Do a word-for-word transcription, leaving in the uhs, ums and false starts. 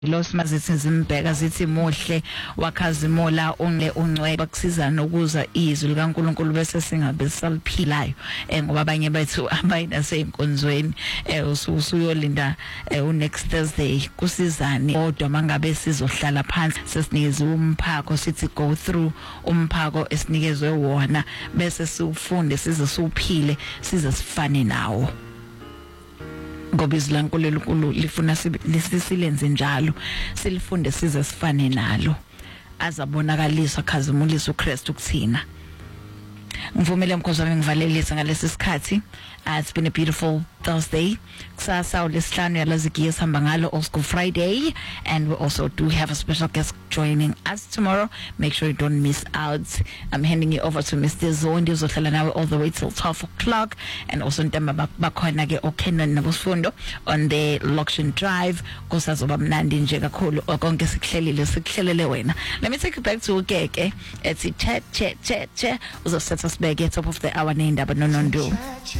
Los mazithi zimbheka zithi muhle wakhazimola unle uncwe bakusizana ukuza izwi likaNkuluNkulu bese singabe saliphilayo eh ngoba abanye bethu abayina seyinkonzweni eh usuyolinda u next Thursday kusizane kodwa mangabe sizohlala phansi sesinikeze umphako sithi go through umphako esinikezwe wona bese siufunde size siuphile size sifane nawo ngoba izlankulu lenkulu lifuna lisilenze njalo silifunde size sifane nalo azabonakalisa khazimulisa uKristu kuthina ngivumele mkhosi wami ngivalelisa ngalesi sikhathi. Uh, it's been a beautiful Thursday. Kusasa ulesihlanu yalazigiye sihamba ngalo Old School Friday, and we also do have a special guest joining us tomorrow. Make sure you don't miss out. I'm handing you over to Mister Zondi uzohlala nawe all the way till twelve o'clock, and also ntamba bakhona ke oKenan nabusfundo on the Loction Drive. Kusazoba mnandi nje kakhulu konke sikuhlelile sikuhlelele wena. Let me take you back to Ukeke. It's chat chat chat chat. Uzosetha sibeke top of the hour nendaba nonondo.